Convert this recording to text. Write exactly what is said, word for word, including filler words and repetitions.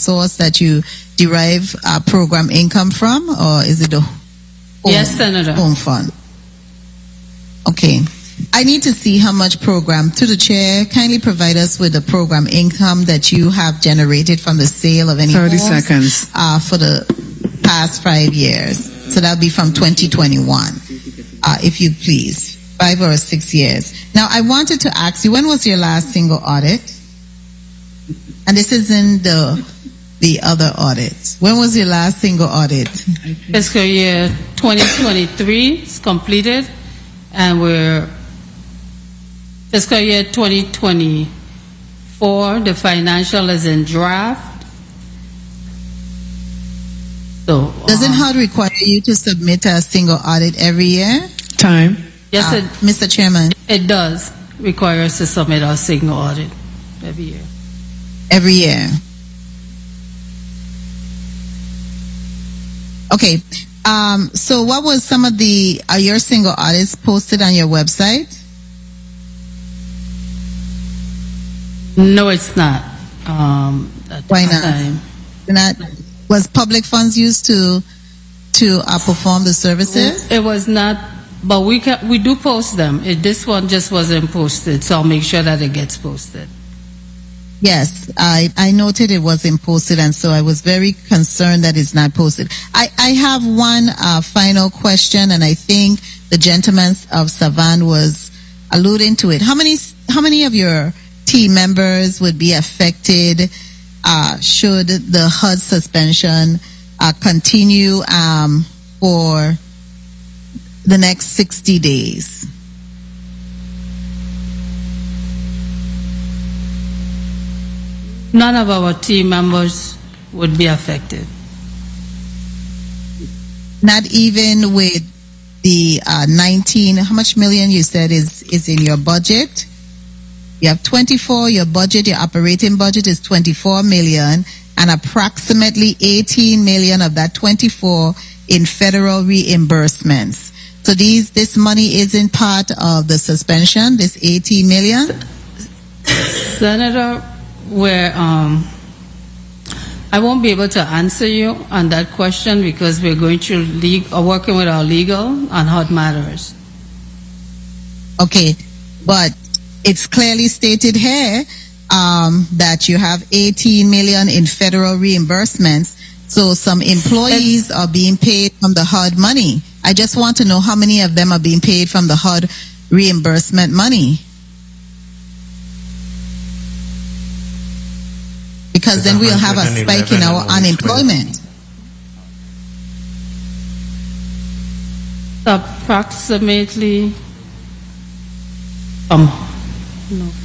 source that you derive uh, program income from, or is it the home, yes, Senator. home fund? Okay. I need to see how much program. To the chair, kindly provide us with the program income that you have generated from the sale of any thirty homes, seconds. Uh, for the past five years. So that'll be from twenty twenty-one, uh, if you please. Five or six years. Now, I wanted to ask you, when was your last single audit? And this is in the the other audits. When was your last single audit? Fiscal year twenty twenty-three is completed, and we're fiscal year twenty twenty-four, the financial is in draft. So, doesn't um, H U D require you to submit a single audit every year? Time. Yes, uh, it, Mister Chairman. it does require us to submit our single audit every year. Every year. Okay. Um, so what was some of the, are your single audits posted on your website? No, it's not. Um, at Why this not? time. Not, was public funds used to to uh, perform the services? It was not, but we can, we do post them. It, this one just wasn't posted, so I'll make sure that it gets posted. Yes, I, I noted it wasn't posted, and so I was very concerned that it's not posted. I, I have one uh, final question, and I think the gentleman of Savan was alluding to it. How many how many of your team members would be affected uh, should the H U D suspension uh, continue um, for the next sixty days? None of our team members would be affected. Not even with the uh, nineteen, how much million you said is, is in your budget? You have twenty-four, your budget, your operating budget is twenty-four million, and approximately eighteen million of that twenty-four in federal reimbursements. So these, this money isn't part of the suspension, this eighteen million? Senator, where um, I won't be able to answer you on that question because we're going through legal, or working with our legal on H U D matters. Okay, but it's clearly stated here um, that you have eighteen million in federal reimbursements. So some employees are being paid from the H U D money. I just want to know how many of them are being paid from the H U D reimbursement money. Because then we'll have a spike in our unemployment. Approximately um, no,